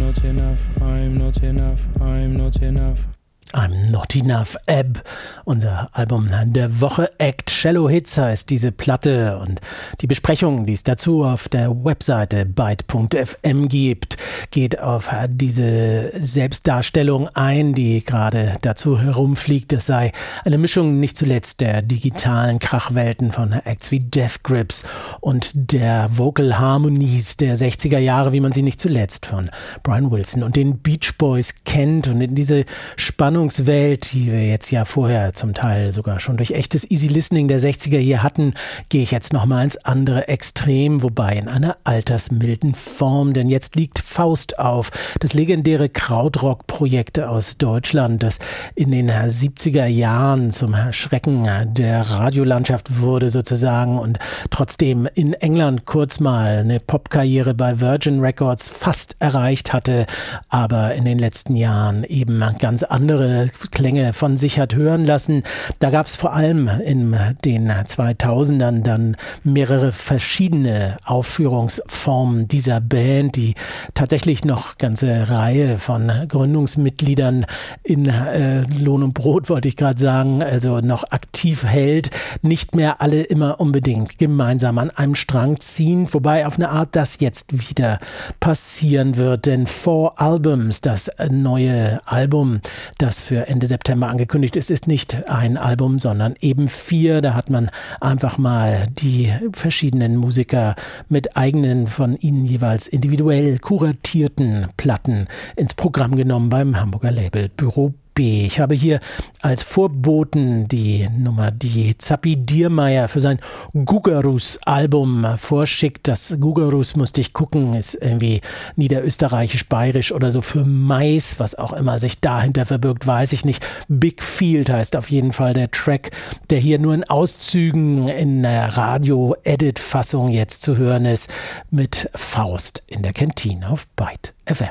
not enough, I'm not enough, I'm not enough. I'm Not Enough, Ebb, unser Album der Woche. Act Shallow Hits heißt diese Platte, und die Besprechung, die es dazu auf der Webseite byte.fm gibt, geht auf diese Selbstdarstellung ein, die gerade dazu herumfliegt. Es sei eine Mischung nicht zuletzt der digitalen Krachwelten von Acts wie Death Grips und der Vocal Harmonies der 60er Jahre, wie man sie nicht zuletzt von Brian Wilson und den Beach Boys kennt. Und in diese Spannungswelt, die wir jetzt ja vorher zum Teil sogar schon durch echtes Easy Listening der 60er hier hatten, gehe ich jetzt nochmal ins andere Extrem, wobei in einer altersmilden Form, denn jetzt liegt Faust auf, das legendäre Krautrock-Projekt aus Deutschland, das in den 70er Jahren zum Schrecken der Radiolandschaft wurde sozusagen und trotzdem in England kurz mal eine Popkarriere bei Virgin Records fast erreicht hatte, aber in den letzten Jahren eben ganz andere Klänge von sich hat hören lassen. Da gab es vor allem in den 2000ern dann mehrere verschiedene Aufführungsformen dieser Band, die tatsächlich noch ganze Reihe von Gründungsmitgliedern in Lohn und Brot, wollte ich gerade sagen, also noch aktiv hält. Nicht mehr alle immer unbedingt gemeinsam an einem Strang ziehen, wobei auf eine Art das jetzt wieder passieren wird, denn 4 Albums, das neue Album, das für Ende September angekündigt ist nicht ein Album, sondern eben 4. Da hat man einfach mal die verschiedenen Musiker mit eigenen, von ihnen jeweils individuell kuratierten Platten ins Programm genommen beim Hamburger Label Büro B. Ich habe hier als Vorboten die Nummer, die Zappi Diermeier für sein Gugarus-Album vorschickt. Das Gugarus, musste ich gucken, ist irgendwie niederösterreichisch-bayerisch oder so für Mais, was auch immer sich dahinter verbirgt, weiß ich nicht. Big Field heißt auf jeden Fall der Track, der hier nur in Auszügen in der Radio-Edit-Fassung jetzt zu hören ist, mit Faust in der Kantine auf Byte FM.